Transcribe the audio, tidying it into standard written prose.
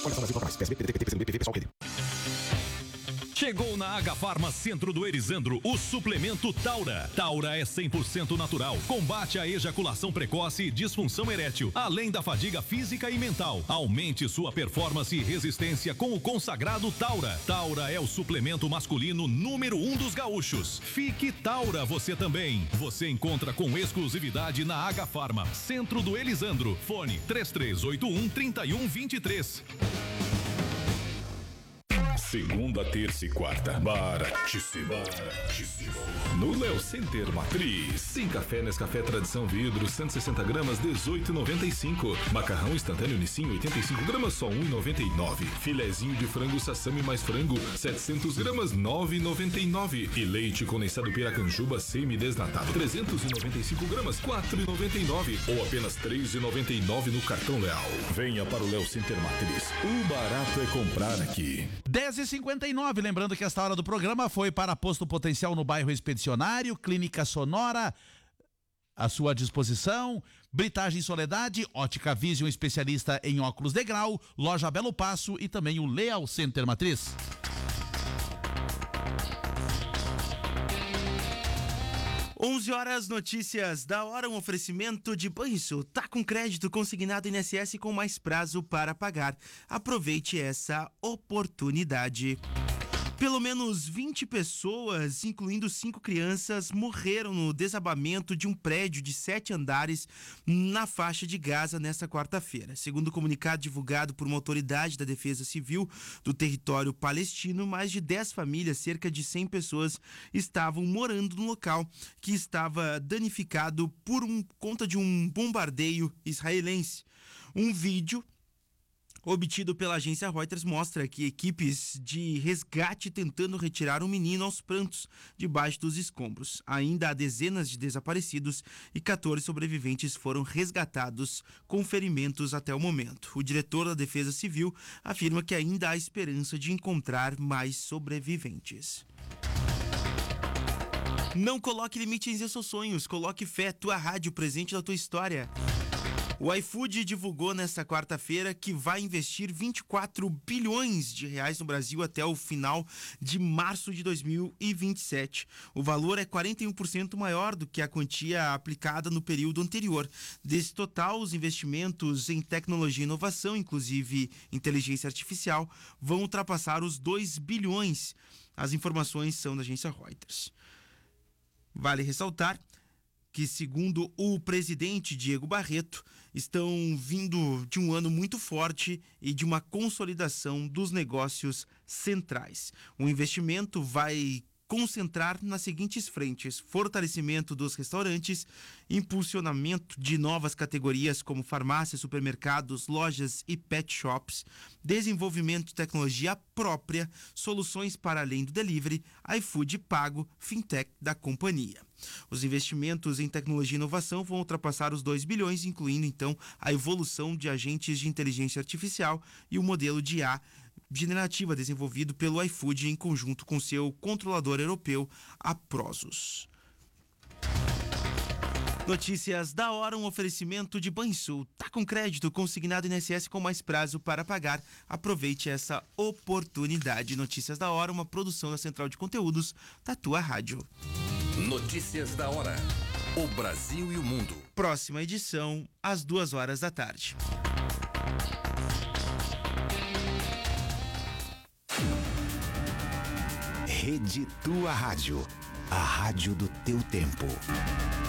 Chegou na Agafarma Centro do Erizandro o suplemento Taura. Taura é 100% natural, combate a ejaculação precoce e disfunção erétil, além da fadiga física e mental. Aumente sua performance e resistência com o consagrado Taura. Taura é o suplemento masculino número 1 dos gaúchos. Fique Taura você também. Você encontra com exclusividade na Agafarma Centro do Erizandro. Fone 3381-3123. Segunda, terça e quarta, baratíssimo. No Léo Center Matriz. Tem café Nescafé Tradição Vidro, 160 gramas, 18,95. Macarrão instantâneo Nissin, 85 gramas, só 1,99. Filezinho de frango Sassami mais frango, 700 gramas, 9,99. E leite condensado Piracanjuba semi-desnatado, 395 gramas, 4,99. Ou apenas 3,99 no cartão Leal. Venha para o Léo Center Matriz. O barato é comprar aqui. 10h59, lembrando que esta hora do programa foi para Posto Potencial no bairro Expedicionário, Clínica Sonora à sua disposição, Britagem Soledade, Ótica Vision, especialista em óculos de grau, Loja Belo Passo e também o Leal Center Matriz. Horas, notícias da hora, um oferecimento de Banrisul. Tá com crédito consignado INSS com mais prazo para pagar. Aproveite essa oportunidade. Pelo menos 20 pessoas, incluindo 5 crianças, morreram no desabamento de um prédio de 7 andares na faixa de Gaza nesta quarta-feira. Segundo o comunicado divulgado por uma autoridade da Defesa Civil do território palestino, mais de 10 famílias, cerca de 100 pessoas, estavam morando no local que estava danificado por conta de um bombardeio israelense. Um vídeo obtido pela agência Reuters mostra que equipes de resgate tentando retirar um menino aos prantos debaixo dos escombros. Ainda há dezenas de desaparecidos e 14 sobreviventes foram resgatados com ferimentos até o momento. O diretor da Defesa Civil afirma que ainda há esperança de encontrar mais sobreviventes. Não coloque limites em seus sonhos, coloque fé, tua rádio presente da tua história. O iFood divulgou nesta quarta-feira que vai investir 24 bilhões de reais no Brasil até o final de março de 2027. O valor é 41% maior do que a quantia aplicada no período anterior. Desse total, os investimentos em tecnologia e inovação, inclusive inteligência artificial, vão ultrapassar os 2 bilhões. As informações são da agência Reuters. Vale ressaltar que, segundo o presidente Diego Barreto, estão vindo de um ano muito forte e de uma consolidação dos negócios centrais. O investimento vai concentrar nas seguintes frentes: fortalecimento dos restaurantes, impulsionamento de novas categorias como farmácias, supermercados, lojas e pet shops, desenvolvimento de tecnologia própria, soluções para além do delivery, iFood pago, fintech da companhia. Os investimentos em tecnologia e inovação vão ultrapassar os 2 bilhões, incluindo então a evolução de agentes de inteligência artificial e o modelo de IA generativa desenvolvido pelo iFood em conjunto com seu controlador europeu, a Prosus. Notícias da hora, um oferecimento de Banrisul. Tá com crédito consignado INSS com mais prazo para pagar. Aproveite essa oportunidade. Notícias da hora, uma produção da Central de Conteúdos da tua rádio. Notícias da hora. O Brasil e o mundo. Próxima edição, às 14h. Rede Tua Rádio. A rádio do teu tempo.